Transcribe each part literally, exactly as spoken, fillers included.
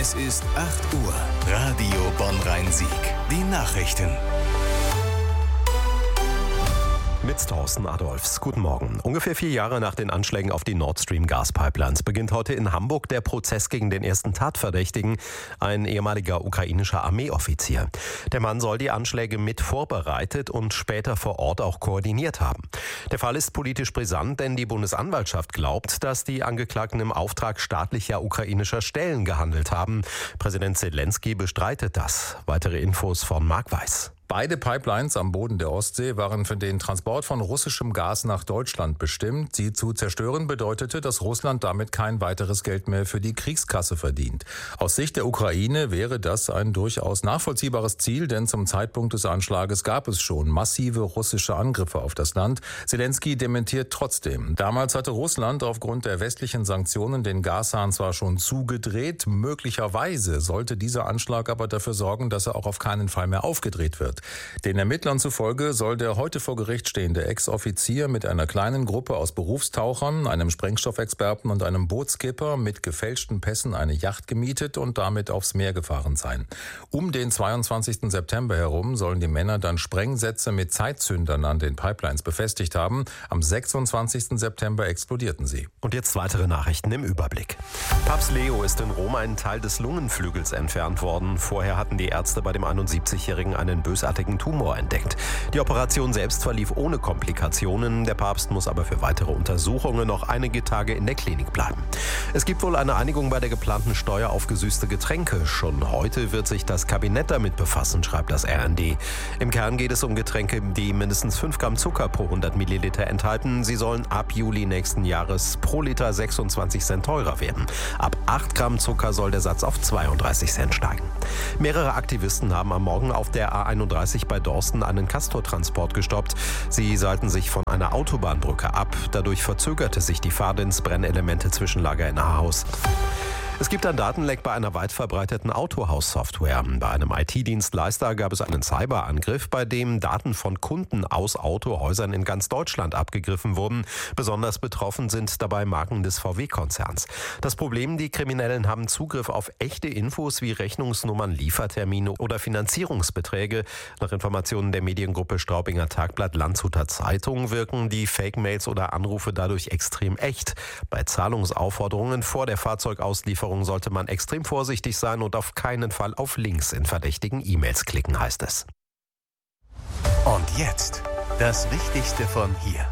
Es ist acht Uhr. Radio Bonn-Rhein-Sieg. Die Nachrichten. Mit Thorsten Adolfs. Guten Morgen. Ungefähr vier Jahre nach den Anschlägen auf die Nord Stream Gaspipelines beginnt heute in Hamburg der Prozess gegen den ersten Tatverdächtigen, ein ehemaliger ukrainischer Armeeoffizier. Der Mann soll die Anschläge mit vorbereitet und später vor Ort auch koordiniert haben. Der Fall ist politisch brisant, denn die Bundesanwaltschaft glaubt, dass die Angeklagten im Auftrag staatlicher ukrainischer Stellen gehandelt haben. Präsident Zelensky bestreitet das. Weitere Infos von Marc Weiß. Beide Pipelines am Boden der Ostsee waren für den Transport von russischem Gas nach Deutschland bestimmt. Sie zu zerstören bedeutete, dass Russland damit kein weiteres Geld mehr für die Kriegskasse verdient. Aus Sicht der Ukraine wäre das ein durchaus nachvollziehbares Ziel, denn zum Zeitpunkt des Anschlages gab es schon massive russische Angriffe auf das Land. Zelensky dementiert trotzdem. Damals hatte Russland aufgrund der westlichen Sanktionen den Gashahn zwar schon zugedreht, möglicherweise sollte dieser Anschlag aber dafür sorgen, dass er auch auf keinen Fall mehr aufgedreht wird. Den Ermittlern zufolge soll der heute vor Gericht stehende Ex-Offizier mit einer kleinen Gruppe aus Berufstauchern, einem Sprengstoffexperten und einem Bootskipper mit gefälschten Pässen eine Yacht gemietet und damit aufs Meer gefahren sein. Um den zweiundzwanzigsten September herum sollen die Männer dann Sprengsätze mit Zeitzündern an den Pipelines befestigt haben. Am sechsundzwanzigsten September explodierten sie. Und jetzt weitere Nachrichten im Überblick. Papst Leo ist in Rom einen Teil des Lungenflügels entfernt worden. Vorher hatten die Ärzte bei dem einundsiebzigjährigen einen bösartigen Tumor entdeckt. Die Operation selbst verlief ohne Komplikationen. Der Papst muss aber für weitere Untersuchungen noch einige Tage in der Klinik bleiben. Es gibt wohl eine Einigung bei der geplanten Steuer auf gesüßte Getränke. Schon heute wird sich das Kabinett damit befassen, schreibt das R N D. Im Kern geht es um Getränke, die mindestens fünf Gramm Zucker pro hundert Milliliter enthalten. Sie sollen ab Juli nächsten Jahres pro Liter sechsundzwanzig Cent teurer werden. Ab acht Gramm Zucker soll der Satz auf zweiunddreißig Cent steigen. Mehrere Aktivisten haben am Morgen auf der A einunddreißig bei Dorsten einen Castortransport gestoppt. Sie seilten sich von einer Autobahnbrücke ab. Dadurch verzögerte sich die Fahrt ins Brennelemente Zwischenlager in Ahaus. Es gibt ein Datenleck bei einer weit verbreiteten Autohaus-Software. Bei einem I T-Dienstleister gab es einen Cyberangriff, bei dem Daten von Kunden aus Autohäusern in ganz Deutschland abgegriffen wurden. Besonders betroffen sind dabei Marken des V W-Konzerns. Das Problem, die Kriminellen haben Zugriff auf echte Infos wie Rechnungsnummern, Liefertermine oder Finanzierungsbeträge. Nach Informationen der Mediengruppe Straubinger Tagblatt Landshuter Zeitung wirken die Fake-Mails oder Anrufe dadurch extrem echt. Bei Zahlungsaufforderungen vor der Fahrzeugauslieferung sollte man extrem vorsichtig sein und auf keinen Fall auf Links in verdächtigen E-Mails klicken, heißt es. Und jetzt das Wichtigste von hier.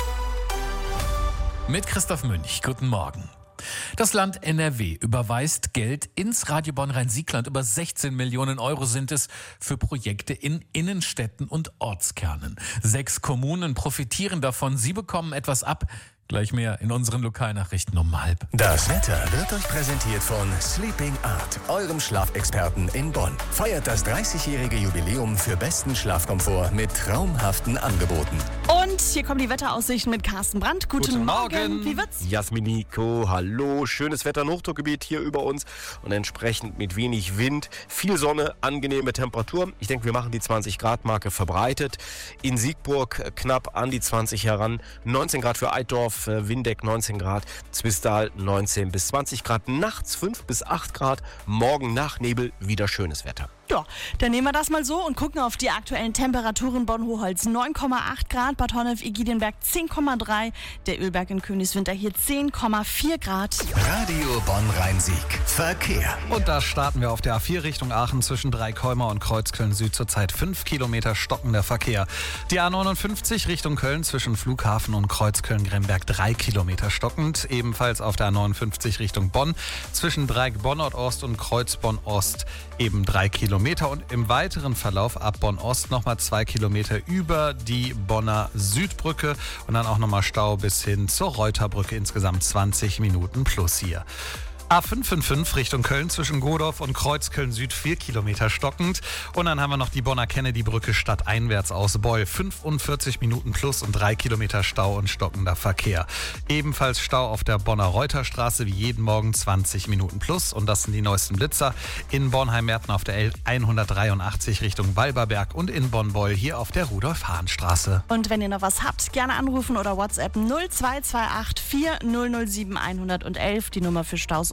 Mit Christoph Münch. Guten Morgen. Das Land N R W überweist Geld ins Radio Bonn-Rhein-Siegland. Über sechzehn Millionen Euro sind es für Projekte in Innenstädten und Ortskernen. Sechs Kommunen profitieren davon. Sie bekommen etwas ab. Gleich mehr in unseren Lokalnachrichten um halb. Das Wetter wird euch präsentiert von Sleeping Art, eurem Schlafexperten in Bonn. Feiert das dreißigjährige Jubiläum für besten Schlafkomfort mit traumhaften Angeboten. Und hier kommen die Wetteraussichten mit Carsten Brandt. Guten, Guten Morgen. Morgen. Wie wird's? Jasmin Nico, hallo. Schönes Wetter, ein Hochdruckgebiet hier über uns und entsprechend mit wenig Wind, viel Sonne, angenehme Temperatur. Ich denke, wir machen die zwanzig Grad Marke verbreitet. In Siegburg knapp an die zwanzig heran. neunzehn Grad für Eitorf, Windeck neunzehn Grad, Zwistal neunzehn bis zwanzig Grad. Nachts fünf bis acht Grad. Morgen nach Nebel wieder schönes Wetter. Ja, dann nehmen wir das mal so und gucken auf die aktuellen Temperaturen. Bonn-Hochholz neun Komma acht Grad, Bad Honnef-Egidionberg zehn Komma drei, der Ölberg in Königswinter hier zehn Komma vier Grad. Radio Bonn-Rhein-Sieg. Verkehr. Und da starten wir auf der A vier Richtung Aachen zwischen Dreikolmer und Kreuzköln Süd zurzeit fünf Kilometer stockender Verkehr. Die A neunundfünfzig Richtung Köln zwischen Flughafen und Kreuzköln-Grimberg drei Kilometer stockend. Ebenfalls auf der A neunundfünfzig Richtung Bonn zwischen Dreieck-Bonn-Ost und Kreuz-Bonn-Ost eben drei Kilometer. Und im weiteren Verlauf ab Bonn-Ost nochmal zwei Kilometer über die Bonner Südbrücke und dann auch nochmal Stau bis hin zur Reuterbrücke, insgesamt zwanzig Minuten plus hier. A fünf fünf fünf Richtung Köln zwischen Godorf und Kreuzköln Süd vier Kilometer stockend. Und dann haben wir noch die Bonner Kennedy-Brücke stadteinwärts aus Beul. fünfundvierzig Minuten plus und drei Kilometer Stau und stockender Verkehr. Ebenfalls Stau auf der Bonner Reuterstraße wie jeden Morgen zwanzig Minuten plus. Und das sind die neuesten Blitzer in Bornheim-Merten auf der L hundertdreiundachtzig Richtung Walberberg und in Bonn-Beul hier auf der Rudolf-Hahn-Straße. Und wenn ihr noch was habt, gerne anrufen oder WhatsApp null zwei zwei acht vier null null sieben eins eins eins die Nummer für Staus und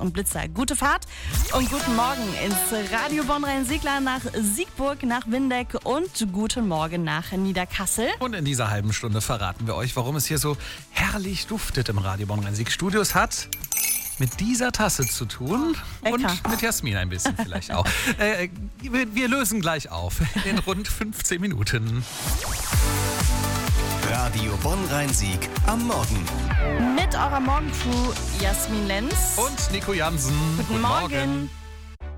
und Blitzer. Gute Fahrt und guten Morgen ins Radio Bonn-Rhein-Sieg-Land nach Siegburg, nach Windeck und guten Morgen nach Niederkassel. Und in dieser halben Stunde verraten wir euch, warum es hier so herrlich duftet im Radio Bonn-Rhein-Sieg. Studios hat mit dieser Tasse zu tun. Lecker. Und mit Jasmin ein bisschen vielleicht auch. äh, wir, wir lösen gleich auf in rund fünfzehn Minuten. Radio Bonn-Rhein-Sieg am Morgen. Mit eurer Morgencrew Jasmin Lenz Und Nico Jansen. Guten Morgen.